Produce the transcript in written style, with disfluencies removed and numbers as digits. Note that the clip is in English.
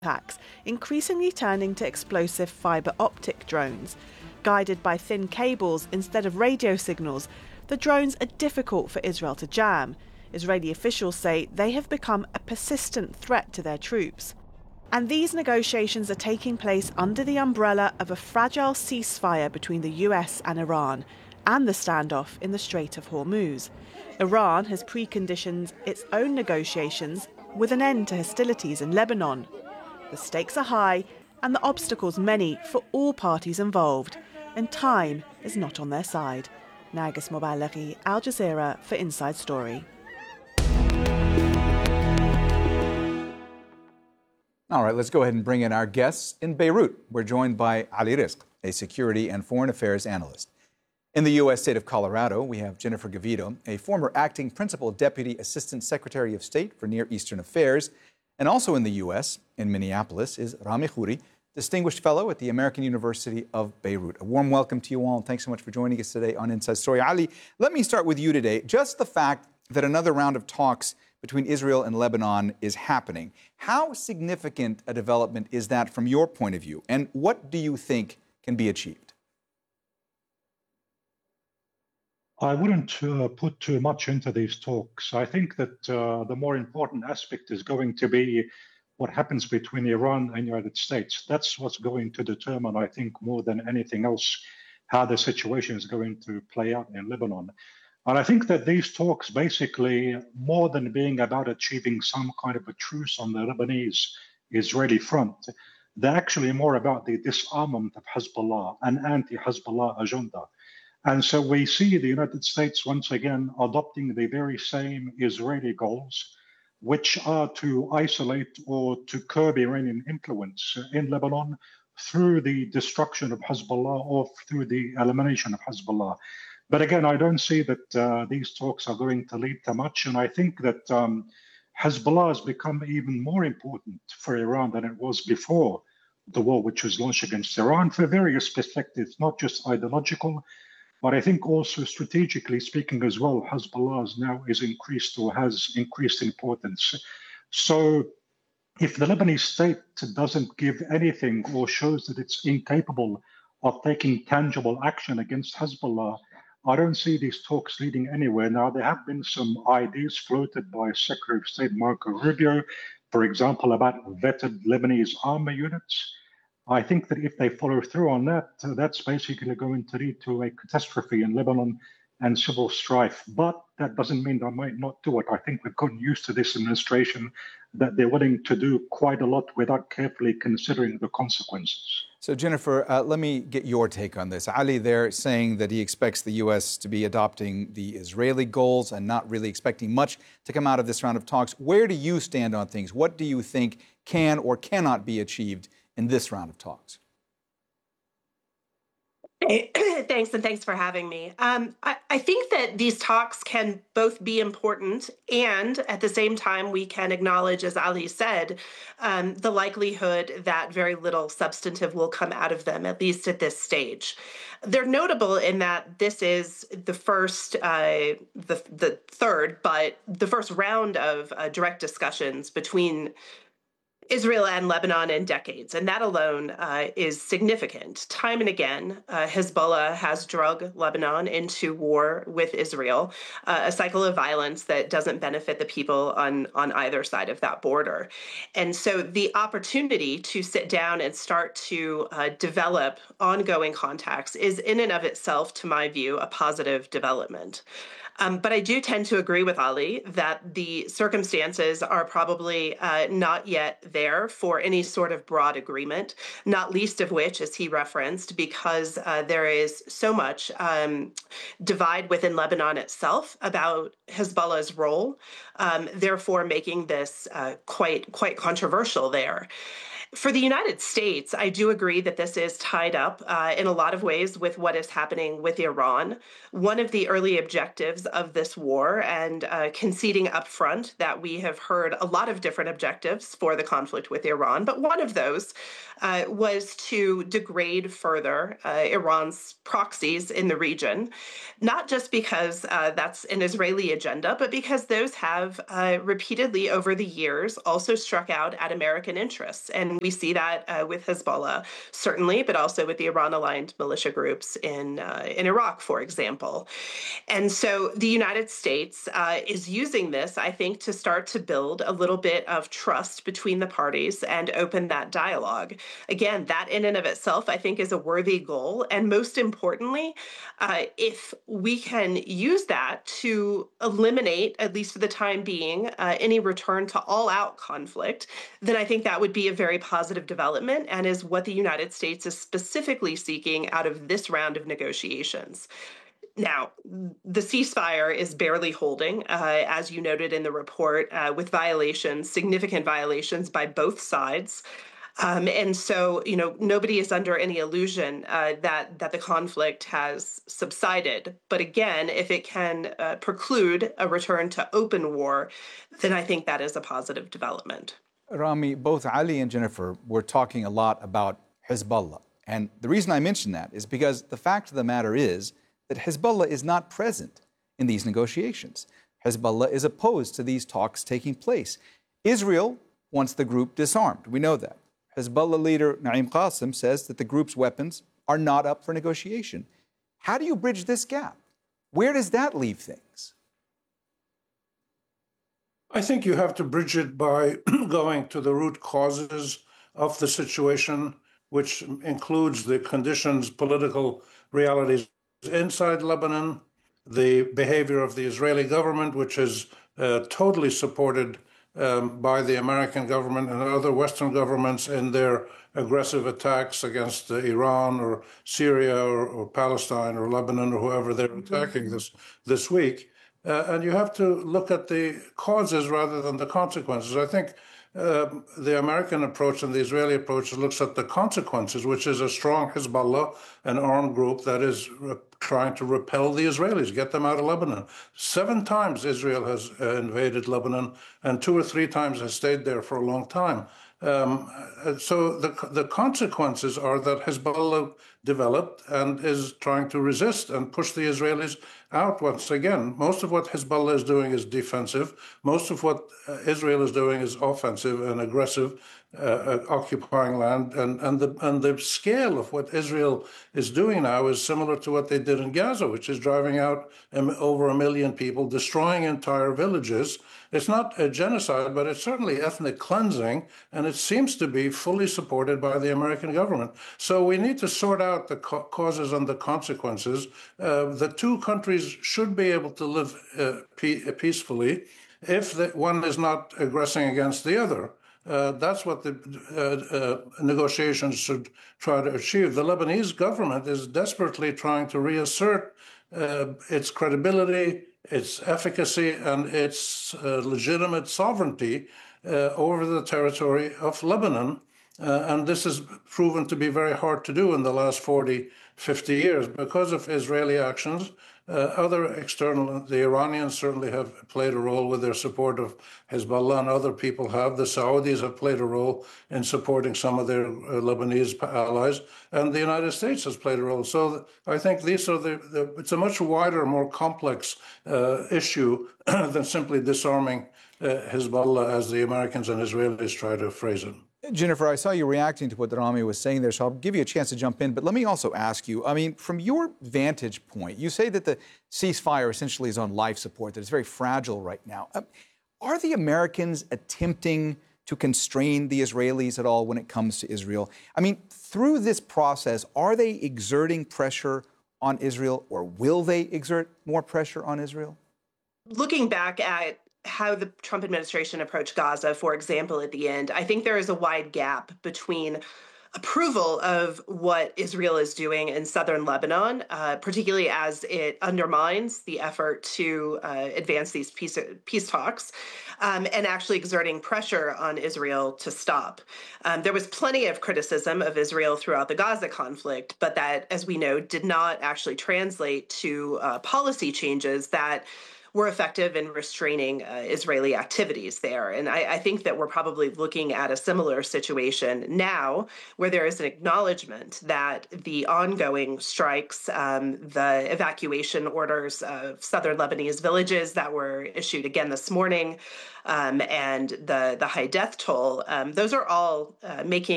attacks, increasingly turning to explosive fibre optic drones. Guided by thin cables instead of radio signals, the drones are difficult for Israel to jam. Israeli officials say they have become a persistent threat to their troops. And these negotiations are taking place under the umbrella of a fragile ceasefire between the US and Iran, and the standoff in the Strait of Hormuz. Iran has preconditioned its own negotiations with an end to hostilities in Lebanon. The stakes are high and the obstacles many for all parties involved, and time is not on their side. Nargis Mobalaghi, Al Jazeera for Inside Story. All right, let's go ahead and bring in our guests in Beirut. We're joined by Ali Rizk, a security and foreign affairs analyst. In the U.S. state of Colorado, we have Jennifer Gavito, a former acting principal deputy assistant secretary of state for Near Eastern Affairs. And also in the U.S., in Minneapolis, is Rami Khouri, distinguished fellow at the American University of Beirut. A warm welcome to you all, and thanks so much for joining us today on Inside Story. Ali, let me start with you today. Just the fact that another round of talks between Israel and Lebanon is happening, how significant a development is that from your point of view, and what do you think can be achieved? I wouldn't put too much into these talks. I think that the more important aspect is going to be what happens between Iran and the United States. That's what's going to determine, I think, more than anything else, how the situation is going to play out in Lebanon. And I think that these talks basically, more than being about achieving some kind of a truce on the Lebanese-Israeli front, they're actually more about the disarmament of Hezbollah, an anti-Hezbollah agenda. And so we see the United States once again adopting the very same Israeli goals, which are to isolate or to curb Iranian influence in Lebanon through the destruction of Hezbollah or through the elimination of Hezbollah. But again, I don't see that these talks are going to lead to much. And I think that Hezbollah has become even more important for Iran than it was before the war which was launched against Iran for various perspectives, not just ideological, but I think also strategically speaking as well, Hezbollah has increased importance. So if the Lebanese state doesn't give anything or shows that it's incapable of taking tangible action against Hezbollah, I don't see these talks leading anywhere. Now, there have been some ideas floated by Secretary of State Marco Rubio, for example, about vetted Lebanese army units. I think that if they follow through on that, that's basically going to lead to a catastrophe in Lebanon and civil strife. But that doesn't mean I might not do it. I think we've gotten used to this administration that they're willing to do quite a lot without carefully considering the consequences. So, Jennifer, let me get your take on this. Ali there saying that he expects the U.S. to be adopting the Israeli goals and not really expecting much to come out of this round of talks. Where do you stand on things? What do you think can or cannot be achieved in this round of talks? Thanks, and thanks for having me. I think that these talks can both be important, and at the same time, we can acknowledge, as Ali said, the likelihood that very little substantive will come out of them, at least at this stage. They're notable in that this is the first, the third, but the first round of direct discussions between Israel and Lebanon in decades, and that alone is significant. Time and again, Hezbollah has drug Lebanon into war with Israel, a cycle of violence that doesn't benefit the people on either side of that border. And so the opportunity to sit down and start to develop ongoing contacts is in and of itself, to my view, a positive development. But I do tend to agree with Ali that the circumstances are probably not yet there for any sort of broad agreement, not least of which, as he referenced, because there is so much divide within Lebanon itself about Hezbollah's role, therefore making this quite controversial there. For the United States, I do agree that this is tied up in a lot of ways with what is happening with Iran. One of the early objectives of this war, and conceding up front that we have heard a lot of different objectives for the conflict with Iran, but one of those was to degrade further Iran's proxies in the region, not just because that's an Israeli agenda, but because those have repeatedly over the years also struck out at American interests. And we see that with Hezbollah, certainly, but also with the Iran-aligned militia groups in Iraq, for example. And so the United States is using this, I think, to start to build a little bit of trust between the parties and open that dialogue. Again, that in and of itself, I think, is a worthy goal. And most importantly, if we can use that to eliminate, at least for the time being, any return to all-out conflict, then I think that would be a very positive development and is what the United States is specifically seeking out of this round of negotiations. Now, the ceasefire is barely holding, as you noted in the report, with violations, significant violations by both sides. And so, nobody is under any illusion that the conflict has subsided. But again, if it can preclude a return to open war, then I think that is a positive development. Rami, both Ali and Jennifer were talking a lot about Hezbollah. And the reason I mention that is because the fact of the matter is that Hezbollah is not present in these negotiations. Hezbollah is opposed to these talks taking place. Israel wants the group disarmed. We know that. Hezbollah leader Naim Qassem says that the group's weapons are not up for negotiation. How do you bridge this gap? Where does that leave things? I think you have to bridge it by going to the root causes of the situation, which includes the conditions, political realities inside Lebanon, the behavior of the Israeli government, which is totally supported by the American government and other Western governments in their aggressive attacks against Iran or Syria or Palestine or Lebanon or whoever they're attacking this week. And you have to look at the causes rather than the consequences. I think the American approach and the Israeli approach looks at the consequences, which is a strong Hezbollah, an armed group that is trying to repel the Israelis, get them out of Lebanon. 7 times Israel has invaded Lebanon, and 2 or 3 times has stayed there for a long time. So the consequences are that Hezbollah developed and is trying to resist and push the Israelis out once again. Most of what Hezbollah is doing is defensive. Most of what Israel is doing is offensive and aggressive, occupying land. And the scale of what Israel is doing now is similar to what they did in Gaza, which is driving out over 1 million people, destroying entire villages. It's not a genocide, but it's certainly ethnic cleansing, and it seems to be fully supported by the American government. So we need to sort out the causes and the consequences. The 2 countries should be able to live peacefully if one is not aggressing against the other. That's what the negotiations should try to achieve. The Lebanese government is desperately trying to reassert its credibility, its efficacy, and its legitimate sovereignty over the territory of Lebanon. And this has proven to be very hard to do in the last 40, 50 years because of Israeli actions. Other external, the Iranians certainly have played a role with their support of Hezbollah, and other people have. The Saudis have played a role in supporting some of their Lebanese allies, and the United States has played a role. So I think these are it's a much wider, more complex issue than simply disarming Hezbollah, as the Americans and Israelis try to phrase it. Jennifer, I saw you reacting to what Rami was saying there, so I'll give you a chance to jump in. But let me also ask you, I mean, from your vantage point, you say that the ceasefire essentially is on life support, that it's very fragile right now. Are the Americans attempting to constrain the Israelis at all when it comes to Israel? I mean, through this process, are they exerting pressure on Israel, or will they exert more pressure on Israel? Looking back at how the Trump administration approached Gaza, for example, at the end, I think there is a wide gap between approval of what Israel is doing in southern Lebanon, particularly as it undermines the effort to advance these peace talks, and actually exerting pressure on Israel to stop. There was plenty of criticism of Israel throughout the Gaza conflict, but that, as we know, did not actually translate to policy changes that were effective in restraining Israeli activities there. And I think that we're probably looking at a similar situation now, where there is an acknowledgement that the ongoing strikes, the evacuation orders of southern Lebanese villages that were issued again this morning, and the high death toll, those are all making